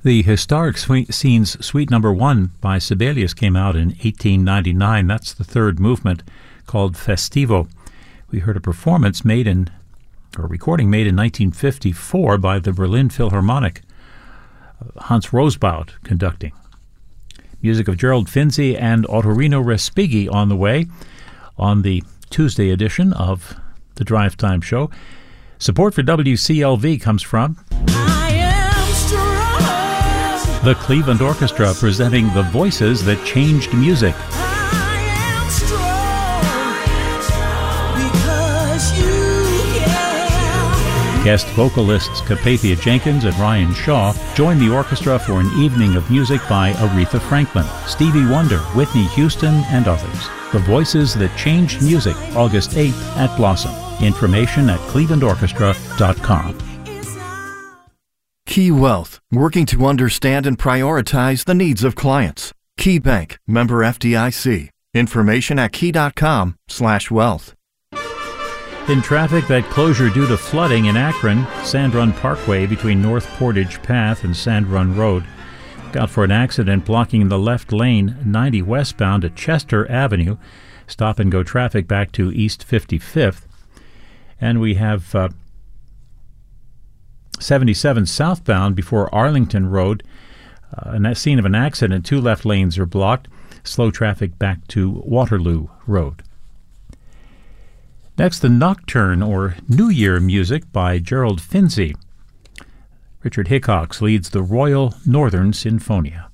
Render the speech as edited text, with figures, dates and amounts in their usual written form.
The historic scenes Suite Number 1 by Sibelius came out in 1899. That's the third movement, called Festivo. We heard a recording made in 1954 by the Berlin Philharmonic, Hans Rosbaud conducting. Music of Gerald Finzi and Ottorino Respighi on the way on the Tuesday edition of the Drive Time Show. Support for WCLV comes from the Cleveland Orchestra, presenting The Voices That Changed Music. Guest vocalists Capathia Jenkins and Ryan Shaw join the orchestra for an evening of music by Aretha Franklin, Stevie Wonder, Whitney Houston, and others. The Voices That Changed Music, August 8th at Blossom. Information at clevelandorchestra.com. Key Wealth, working to understand and prioritize the needs of clients. Key Bank, member FDIC. Information at key.com/wealth. In traffic, that closure due to flooding in Akron, Sand Run Parkway between North Portage Path and Sand Run Road. Look out for an accident blocking the left lane 90 westbound at Chester Avenue. Stop and go traffic back to East 55th. And we have 77 southbound before Arlington Road. A scene of an accident. 2 left lanes are blocked. Slow traffic back to Waterloo Road. Next, the Nocturne, or New Year music by Gerald Finzi. Richard Hickox leads the Royal Northern Sinfonia.